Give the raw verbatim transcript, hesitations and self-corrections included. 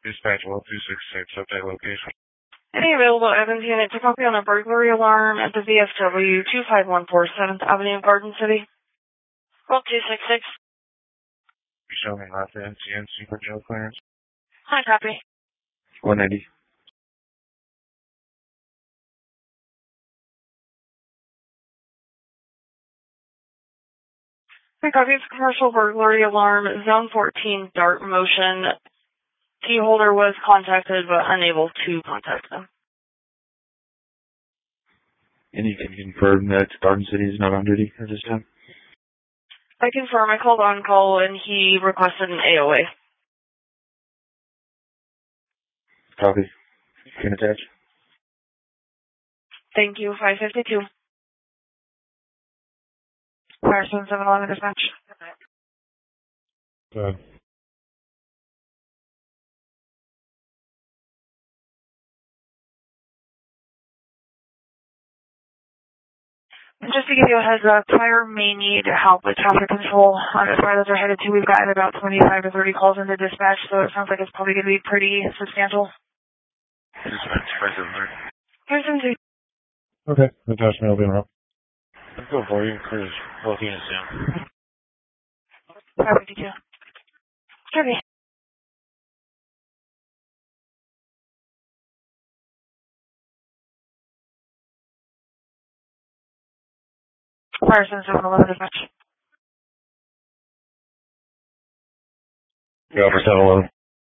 Dispatch one two six six, update location. Any available Evans unit to copy on a burglary alarm at the V F W two five one four seventh Avenue, Garden City? one two six six. You show me not the N C N C for jail clearance. Hi, copy. one ninety. Hi, copy. It's commercial burglary alarm, zone fourteen, dart motion. Key holder was contacted but unable to contact them. And you can confirm that Garden City is not on duty at this time? I confirm. I called on call and he requested an A O A. Copy. You can attach. Thank you. five fifty-two. Fire seven seven eleven dispatch. Good. Just to give you a heads up, fire may need help with traffic control. On as far as they're headed to, we've gotten about twenty-five to thirty calls into dispatch, so it sounds like it's probably going to be pretty substantial. Dispatch five seven three. Fire seven two. Okay, attachment will be in route. Let's go for you, Chris. Both units down. five fifty-two. Copy. Fire seven seven eleven dispatch. Go for seven eleven.